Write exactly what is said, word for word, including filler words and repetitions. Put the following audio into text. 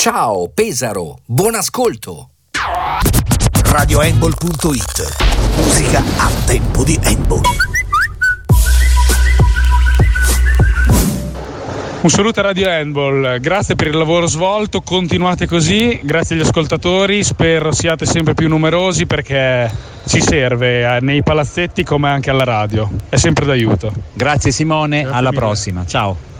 Ciao Pesaro, buon ascolto. radio handball punto it. Musica a tempo di handball. Un saluto a Radio Handball, grazie per il lavoro svolto, continuate così, grazie agli ascoltatori, spero siate sempre più numerosi perché ci serve nei palazzetti come anche alla radio, è sempre d'aiuto. Grazie Simone, Grazie alla mille. prossima, ciao.